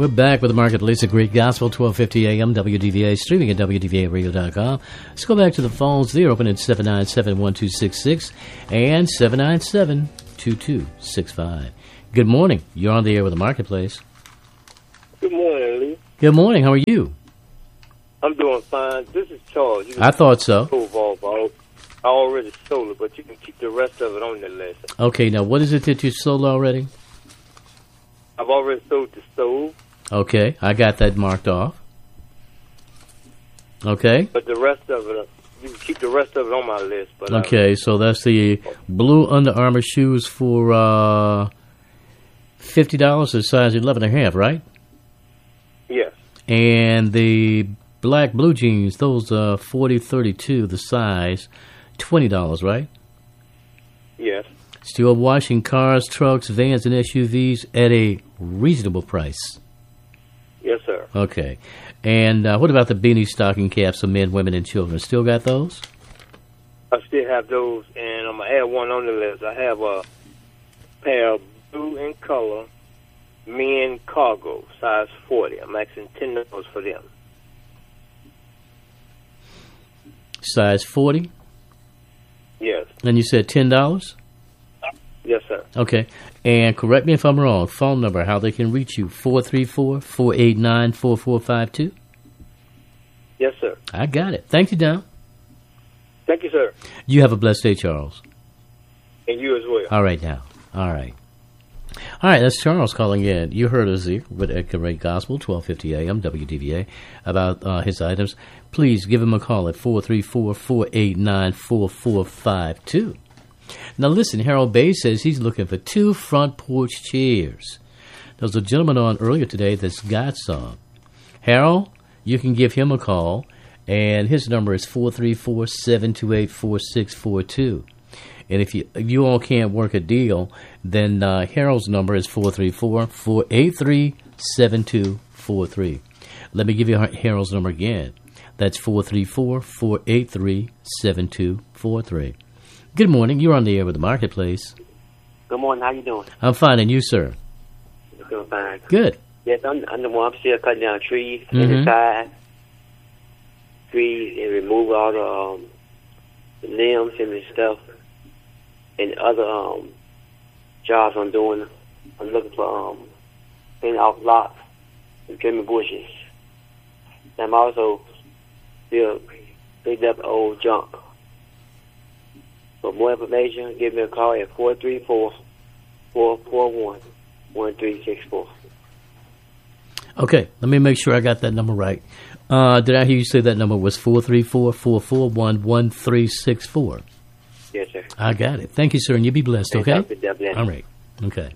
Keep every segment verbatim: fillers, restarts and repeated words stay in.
We're back with the Marketplace of Great Gospel, twelve fifty A M, W D V A, streaming at W D V A radio dot com. Let's go back to the phones. They're open at seven nine seven, one two six six and seven nine seven, two two six five. Good morning. You're on the air with the Marketplace. Good morning, Lee. Good morning. How are you? I'm doing fine. This is Charles. You I thought so. Volvo. I already sold it, but you can keep the rest of it on the list. Okay, now what is it that you sold already? I've already sold the stove. Okay, I got that marked off. Okay. But the rest of it, you can keep the rest of it on my list. But okay, so that's the blue Under Armour shoes for uh, fifty dollars, a size eleven and a half, right? Yes. And the black blue jeans, those uh, forty thirty-two, the size, twenty dollars, right? Yes. Still washing cars, trucks, vans, and S U Vs at a reasonable price. Yes, sir. Okay. And uh, what about the beanie stocking caps for men, women, and children? Still got those? I still have those, and I'm going to add one on the list. I have a pair of blue in color men cargo, size forty. I'm asking ten dollars for them. Size forty? Yes. And you said ten dollars? Yes, sir. Okay. And correct me if I'm wrong, phone number, how they can reach you, four three four, four eight nine, four four five two? Yes, sir. I got it. Thank you, Don. Thank you, sir. You have a blessed day, Charles. And you as well. All right, now. All right. All right, that's Charles calling in. You heard us here with Edgar Ray Gospel, twelve fifty A M, W D V A, about uh, his items. Please give him a call at four three four, four eight nine, four four five two. Now, listen, Harold Bay says he's looking for two front porch chairs. There was a gentleman on earlier today that's got some. Harold, you can give him a call, and his number is four three four, seven two eight, four six four two. And if you if you all can't work a deal, then uh, Harold's number is four three four, four eight three, seven two four three. Let me give you Harold's number again. That's four three four, four eight three, seven two four three. Good morning. You're on the air with the Marketplace. Good morning. How you doing? I'm fine, and you, sir? I'm doing fine. Good. Yes, I'm, I'm the one. I'm still cutting down trees Mm-hmm. in the side, trees, and remove all the, um, the limbs and the stuff, and other um, jobs I'm doing. I'm looking for um, cleaning off lots and trimming bushes. And I'm also still picking up old junk. For more information, give me a call at four three four, four four one, one three six four. Okay, let me make sure I got that number right. Uh, did I hear you say that number was four three four, four four one, one three six four? Yes, sir. I got it. Thank you, sir, and you be blessed, okay? All right. Okay.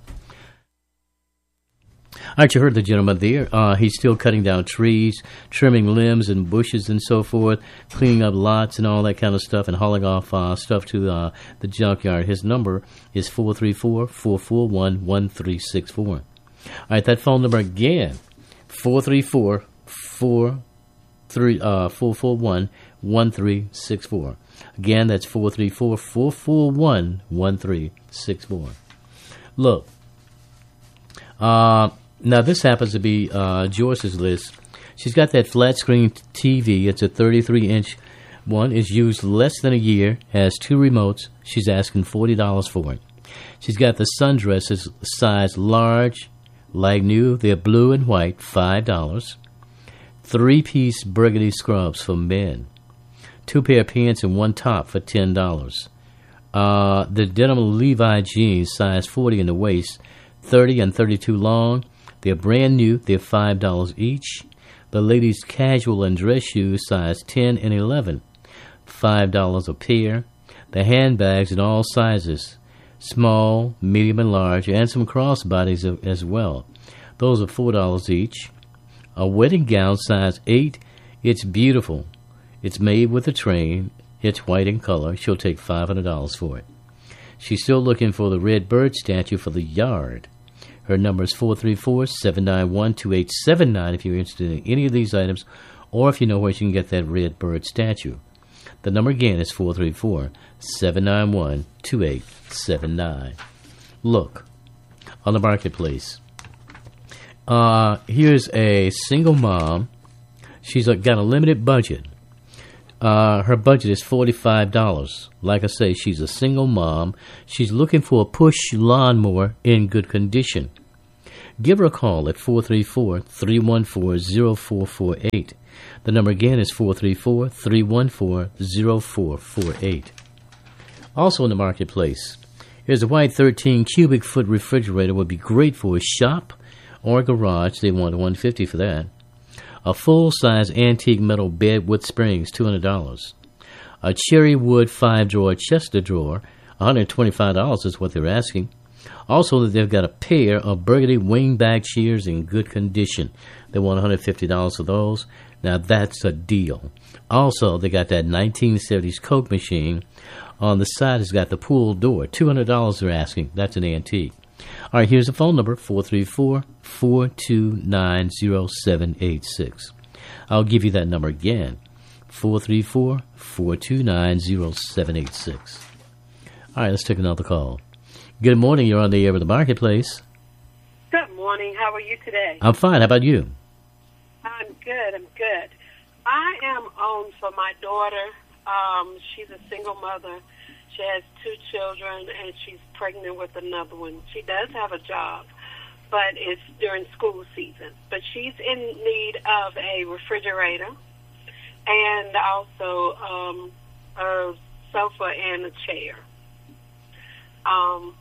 All right, you heard the gentleman there. Uh, he's still cutting down trees, trimming limbs and bushes and so forth, cleaning up lots and all that kind of stuff, and hauling off uh, stuff to uh, the junkyard. His number is four three four, four four one, one three six four. All right, that phone number again, four three four, four four one, one three six four. Again, that's four three four, four four one, one three six four. Look, uh, now this happens to be uh, Joyce's list. She's got that flat screen T V. It's a thirty-three inch one. It's used less than a year. Has two remotes. She's asking forty dollars for it. She's got the sundresses size large, like new. They're blue and white, five dollars. Three-piece burgundy scrubs for men. Two pair of pants and one top for ten dollars. Uh, the denim Levi jeans, size forty in the waist, thirty and thirty-two long. They're brand new. They're five dollars each. The ladies' casual and dress shoes, size ten and eleven, five dollars a pair. The handbags in all sizes, small, medium, and large, and some crossbodies as well. Those are four dollars each. A wedding gown, size eight. It's beautiful. It's made with a train. It's white in color. She'll take five hundred dollars for it. She's still looking for the red bird statue for the yard. Her number is four three four, seven nine one, two eight seven nine if you're interested in any of these items, or if you know where you can get that red bird statue. The number again is four three four, seven nine one, two eight seven nine. Look, on the Marketplace, Uh, here's a single mom. She's uh, got a limited budget. Uh, her budget is forty-five dollars. Like I say, she's a single mom. She's looking for a push lawnmower in good condition. Give her a call at four three four, three one four, zero four four eight. The number again is four three four, three one four, zero four four eight. Also in the marketplace, here's a white thirteen cubic foot refrigerator. Would be great for a shop or a garage. They want one hundred fifty dollars for that. A full-size antique metal bed with springs, two hundred dollars. A cherry wood five-drawer chest of drawer, one hundred twenty-five dollars is what they're asking. Also, they've got a pair of burgundy wingback chairs in good condition. They want one hundred fifty dollars for those. Now, that's a deal. Also, they got that nineteen seventies Coke machine. On the side, it's got the pool door. two hundred dollars they're asking. That's an antique. All right, here's the phone number, four three four, four two nine, zero seven eight six. I'll give you that number again, four three four, four two nine, zero seven eight six. All right, let's take another call. Good morning. You're on the air with the marketplace. Good morning. How are you today? I'm fine. How about you? I'm good. I'm good. I am on for my daughter. Um, she's a single mother. She has two children, and she's pregnant with another one. She does have a job, but it's during school season. But she's in need of a refrigerator and also um, a sofa and a chair. Um,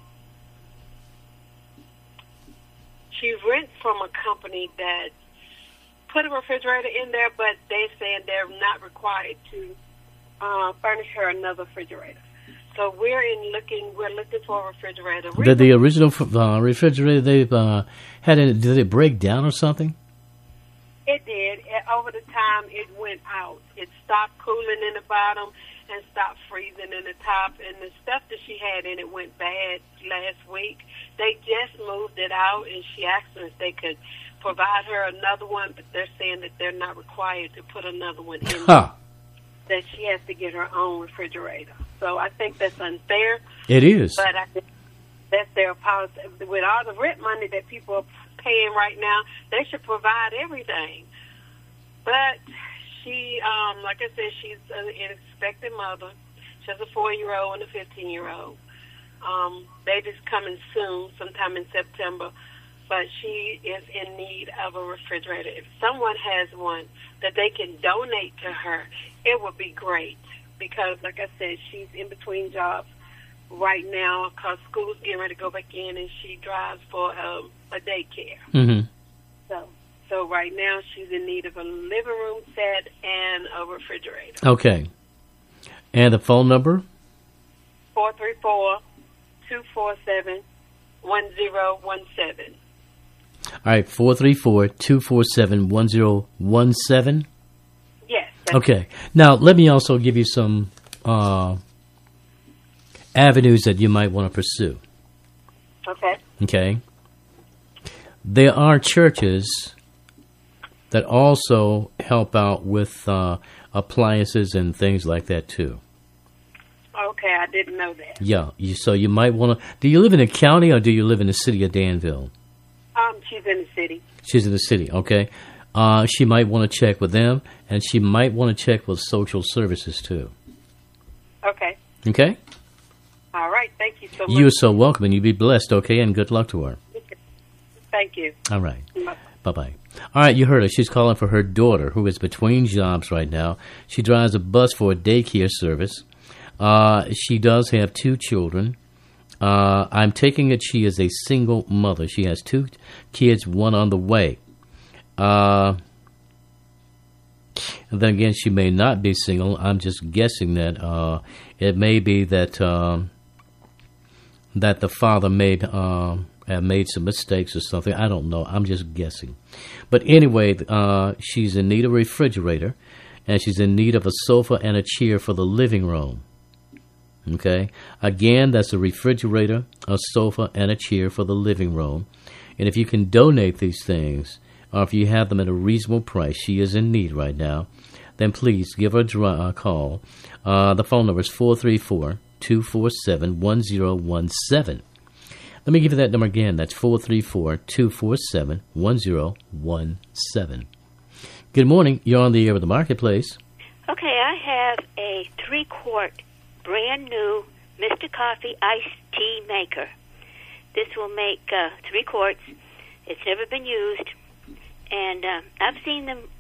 she rents from a company that put a refrigerator in there, but they're saying they're not required to uh, furnish her another refrigerator. So we're in looking. We're looking for a refrigerator. Did the original uh, refrigerator they uh, had it? Did it break down or something? It did. It, over the time, it went out. It stopped cooling in the bottom and stopped freezing in the top. And the stuff that she had in it went bad last week. They just moved it out, and she asked them if they could provide her another one, but they're saying that they're not required to put another one in. Huh. That she has to get her own refrigerator. So I think that's unfair. It is. But I think that's their policy. With all the rent money that people are paying right now, they should provide everything. But she, um, like I said, she's an expectant mother. She has a four-year-old and a fifteen-year-old. Um, baby's coming soon, sometime in September. But she is in need of a refrigerator. If someone has one that they can donate to her, it would be great. Because, like I said, she's in between jobs right now because school's getting ready to go back in, and she drives for um, a daycare. Mm-hmm. So, so right now she's in need of a living room set and a refrigerator. Okay. And the phone number? four three four, two four seven, one zero one seven. All right, four three four, two four seven, one zero one seven? Yes. Okay. Now, let me also give you some uh, avenues that you might want to pursue. Okay. Okay. There are churches that also help out with uh, appliances and things like that, too. Okay, I didn't know that. Yeah. You, so you might want to... Do you live in a county or do you live in the city of Danville? Um, she's in the city. She's in the city, okay. Uh, she might want to check with them, and she might want to check with social services, too. Okay. Okay? All right. Thank you so much. You're so welcome, and you be blessed, okay, and good luck to her. Thank you. All right. Bye. Bye-bye. All right, you heard her. She's calling for her daughter, who is between jobs right now. She drives a bus for a daycare service. Uh, she does have two children. Uh, I'm taking it she is a single mother. She has two kids, one on the way. Uh, and then again, she may not be single. I'm just guessing that uh, it may be that um, that the father may uh, have made some mistakes or something. I don't know. I'm just guessing. But anyway, uh, she's in need of a refrigerator, and she's in need of a sofa and a chair for the living room. Okay? Again, that's a refrigerator, a sofa, and a chair for the living room. And if you can donate these things, or if you have them at a reasonable price, she is in need right now, then please give her a dr- uh, call. Uh, the phone number is four three four, two four seven, one zero one seven. Let me give you that number again. That's four three four, two four seven, one zero one seven. Good morning. You're on the air with the Marketplace. Okay, I have a three-quart brand new Mister Coffee iced tea maker. This will make uh, three quarts. It's never been used. And uh, I've seen them